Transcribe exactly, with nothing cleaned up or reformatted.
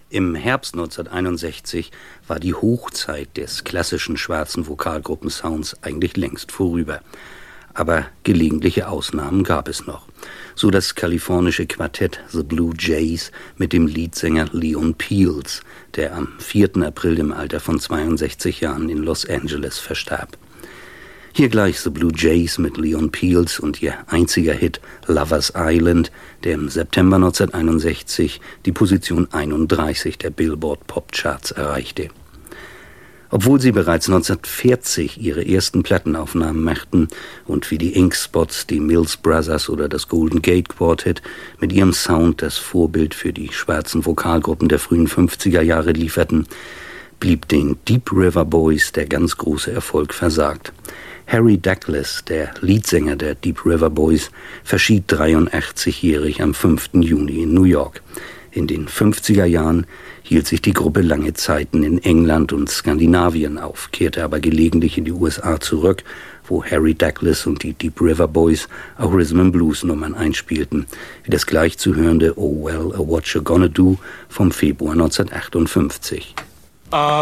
Im Herbst neunzehnhunderteinundsechzig war die Hochzeit des klassischen schwarzen Vokalgruppensounds eigentlich längst vorüber. Aber gelegentliche Ausnahmen gab es noch. So das kalifornische Quartett The Blue Jays mit dem Leadsänger Leon Peels, der am vierten April im Alter von zweiundsechzig Jahren in Los Angeles verstarb. Hier gleich The Blue Jays mit Leon Peels und ihr einziger Hit Lover's Island, der im September neunzehnhunderteinundsechzig die Position einunddreißig der Billboard Popcharts erreichte. Obwohl sie bereits neunzehnhundertvierzig ihre ersten Plattenaufnahmen machten und wie die Ink Spots, die Mills Brothers oder das Golden Gate Quartet mit ihrem Sound das Vorbild für die schwarzen Vokalgruppen der frühen fünfziger Jahre lieferten, blieb den Deep River Boys der ganz große Erfolg versagt. Harry Douglas, der Leadsänger der Deep River Boys, verschied dreiundachtzigjährig am fünften Juni in New York. In den fünfziger Jahren hielt sich die Gruppe lange Zeiten in England und Skandinavien auf, kehrte aber gelegentlich in die U S A zurück, wo Harry Douglas und die Deep River Boys auch Rhythm and Blues Nummern einspielten, wie das gleich zu hörende Oh Well, A What You Gonna Do vom Februar neunzehnhundertachtundfünfzig. Uh